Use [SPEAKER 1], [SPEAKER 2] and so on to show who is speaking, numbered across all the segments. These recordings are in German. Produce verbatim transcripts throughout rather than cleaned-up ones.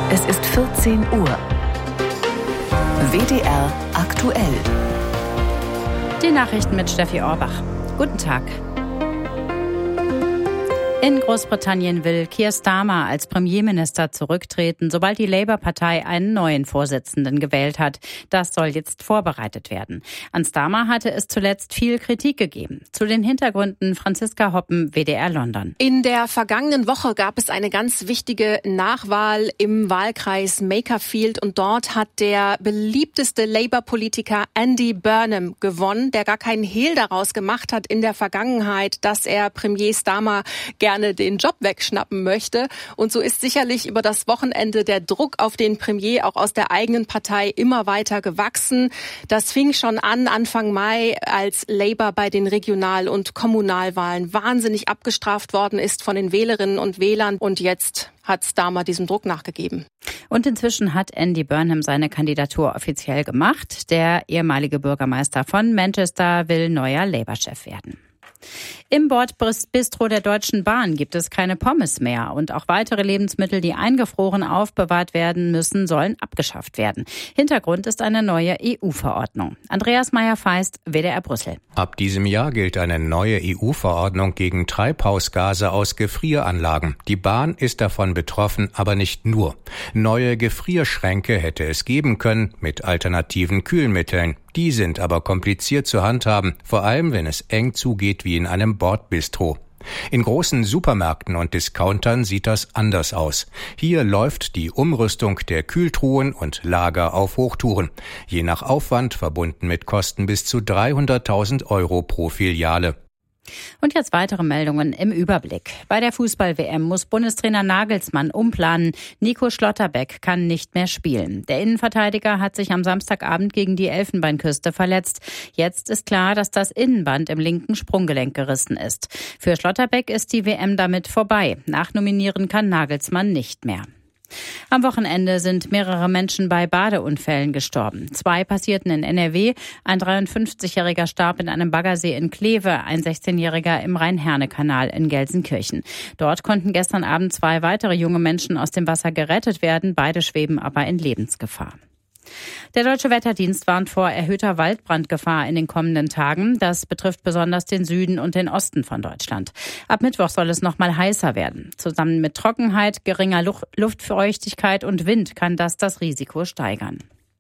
[SPEAKER 1] Es ist vierzehn Uhr. W D R aktuell.
[SPEAKER 2] Die Nachrichten mit Steffi Orbach. Guten Tag. In Großbritannien will Keir Starmer als Premierminister zurücktreten, sobald die Labour-Partei einen neuen Vorsitzenden gewählt hat. Das soll jetzt vorbereitet werden. An Starmer hatte es zuletzt viel Kritik gegeben. Zu den Hintergründen Franziska Hoppen, W D R London.
[SPEAKER 3] In der vergangenen Woche gab es eine ganz wichtige Nachwahl im Wahlkreis Makerfield und dort hat der beliebteste Labour-Politiker Andy Burnham gewonnen, der gar keinen Hehl daraus gemacht hat in der Vergangenheit, dass er Premier Starmer gerne den Job wegschnappen möchte. Und so ist sicherlich über das Wochenende der Druck auf den Premier auch aus der eigenen Partei immer weiter gewachsen. Das fing schon an Anfang Mai, als Labour bei den Regional- und Kommunalwahlen wahnsinnig abgestraft worden ist von den Wählerinnen und Wählern. Und jetzt hat Starmer diesem Druck nachgegeben.
[SPEAKER 2] Und inzwischen hat Andy Burnham seine Kandidatur offiziell gemacht. Der ehemalige Bürgermeister von Manchester will neuer Labour-Chef werden. Im Bordbistro der Deutschen Bahn gibt es keine Pommes mehr und auch weitere Lebensmittel, die eingefroren aufbewahrt werden müssen, sollen abgeschafft werden. Hintergrund ist eine neue E U-Verordnung. Andreas Meyer-Feist, W D R Brüssel.
[SPEAKER 4] Ab diesem Jahr gilt eine neue E U-Verordnung gegen Treibhausgase aus Gefrieranlagen. Die Bahn ist davon betroffen, aber nicht nur. Neue Gefrierschränke hätte es geben können mit alternativen Kühlmitteln. Die sind aber kompliziert zu handhaben, vor allem wenn es eng zugeht wie in einem Bordbistro. In großen Supermärkten und Discountern sieht das anders aus. Hier läuft die Umrüstung der Kühltruhen und Lager auf Hochtouren. Je nach Aufwand verbunden mit Kosten bis zu dreihunderttausend Euro pro Filiale.
[SPEAKER 2] Und jetzt weitere Meldungen im Überblick. Bei der Fußball-W M muss Bundestrainer Nagelsmann umplanen. Nico Schlotterbeck kann nicht mehr spielen. Der Innenverteidiger hat sich am Samstagabend gegen die Elfenbeinküste verletzt. Jetzt ist klar, dass das Innenband im linken Sprunggelenk gerissen ist. Für Schlotterbeck ist die W M damit vorbei. Nachnominieren kann Nagelsmann nicht mehr. Am Wochenende sind mehrere Menschen bei Badeunfällen gestorben. Zwei passierten in N R W, ein dreiundfünfzigjähriger starb in einem Baggersee in Kleve, ein sechzehnjähriger im Rhein-Herne-Kanal in Gelsenkirchen. Dort konnten gestern Abend zwei weitere junge Menschen aus dem Wasser gerettet werden, beide schweben aber in Lebensgefahr. Der Deutsche Wetterdienst warnt vor erhöhter Waldbrandgefahr in den kommenden Tagen. Das betrifft besonders den Süden und den Osten von Deutschland. Ab Mittwoch soll es noch mal heißer werden. Zusammen mit Trockenheit, geringer Luftfeuchtigkeit und Wind kann das das Risiko steigern.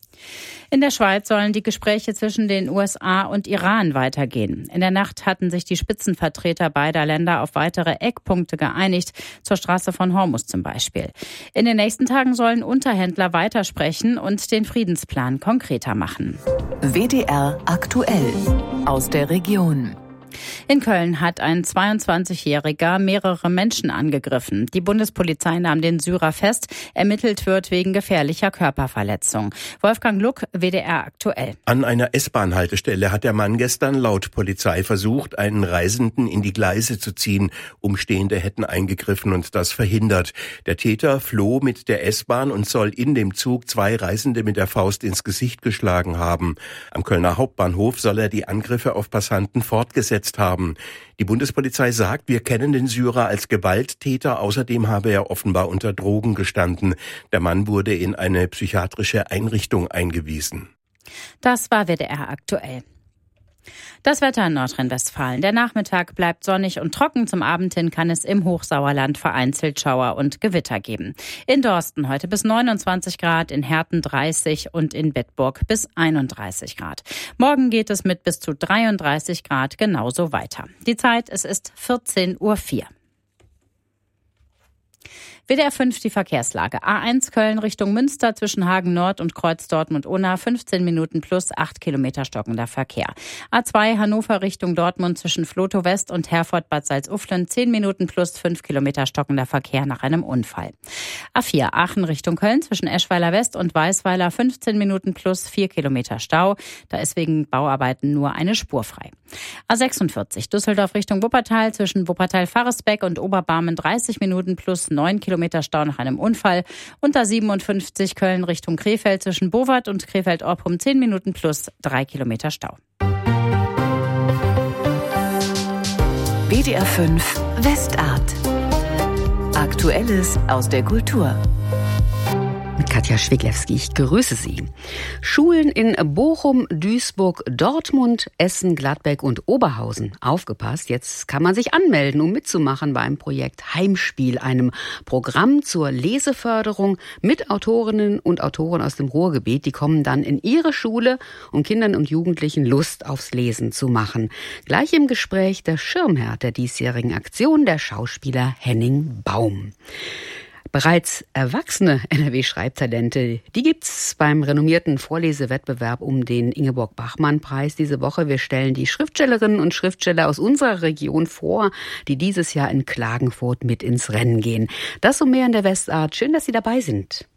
[SPEAKER 2] In der Schweiz sollen die Gespräche zwischen den U S A und Iran weitergehen. In der Nacht hatten sich die Spitzenvertreter beider Länder auf weitere Eckpunkte geeinigt, zur Straße von Hormuz zum Beispiel. In den nächsten Tagen sollen Unterhändler weitersprechen und den Friedensplan konkreter machen.
[SPEAKER 1] W D R aktuell aus der Region.
[SPEAKER 2] In Köln hat ein zweiundzwanzigjähriger mehrere Menschen angegriffen. Die Bundespolizei nahm den Syrer fest. Ermittelt wird wegen gefährlicher Körperverletzung. Wolfgang Luck, W D R aktuell.
[SPEAKER 5] An einer S-Bahn-Haltestelle hat der Mann gestern laut Polizei versucht, einen Reisenden in die Gleise zu ziehen. Umstehende hätten eingegriffen und das verhindert. Der Täter floh mit der S-Bahn und soll in dem Zug zwei Reisende mit der Faust ins Gesicht geschlagen haben. Am Kölner Hauptbahnhof soll er die Angriffe auf Passanten fortgesetzt haben. Die Bundespolizei sagt, wir kennen den Syrer als Gewalttäter. Außerdem habe er offenbar unter Drogen gestanden. Der Mann wurde in eine psychiatrische Einrichtung eingewiesen.
[SPEAKER 2] Das war W D R aktuell. Das Wetter in Nordrhein-Westfalen. Der Nachmittag bleibt sonnig und trocken. Zum Abend hin kann es im Hochsauerland vereinzelt Schauer und Gewitter geben. In Dorsten heute bis neunundzwanzig Grad, in Herten dreißig und in Bedburg bis einunddreißig Grad. Morgen geht es mit bis zu dreiunddreißig Grad genauso weiter. Die Zeit, es ist vierzehn Uhr vier. W D R fünf die Verkehrslage. A eins Köln Richtung Münster zwischen Hagen Nord und Kreuz Dortmund-Unna fünfzehn Minuten plus acht Kilometer stockender Verkehr. A zwei Hannover Richtung Dortmund zwischen Flotow West und Herford-Bad Salzuflen zehn Minuten plus fünf Kilometer stockender Verkehr nach einem Unfall. A vier Aachen Richtung Köln zwischen Eschweiler West und Weißweiler fünfzehn Minuten plus vier Kilometer Stau. Da ist wegen Bauarbeiten nur eine Spur frei. A sechsundvierzig Düsseldorf Richtung Wuppertal zwischen Wuppertal-Faresbeck und Oberbarmen dreißig Minuten plus neun Kilometer Stau nach einem Unfall. Und A siebenundfünfzig Köln Richtung Krefeld zwischen Bowart und Krefeld-Orbrum zehn Minuten plus drei Kilometer Stau.
[SPEAKER 1] W D R fünf Westart. Aktuelles aus der Kultur.
[SPEAKER 6] Mit Katja Schwiglewski. Ich grüße Sie. Schulen in Bochum, Duisburg, Dortmund, Essen, Gladbeck und Oberhausen. Aufgepasst, jetzt kann man sich anmelden, um mitzumachen beim Projekt Heimspiel, einem Programm zur Leseförderung mit Autorinnen und Autoren aus dem Ruhrgebiet. Die kommen dann in ihre Schule, um Kindern und Jugendlichen Lust aufs Lesen zu machen. Gleich im Gespräch der Schirmherr der diesjährigen Aktion, der Schauspieler Henning Baum. Bereits erwachsene N R W-Schreibtalente, die gibt's beim renommierten Vorlesewettbewerb um den Ingeborg-Bachmann-Preis diese Woche. Wir stellen die Schriftstellerinnen und Schriftsteller aus unserer Region vor, die dieses Jahr in Klagenfurt mit ins Rennen gehen. Das und mehr in der Westart. Schön, dass Sie dabei sind.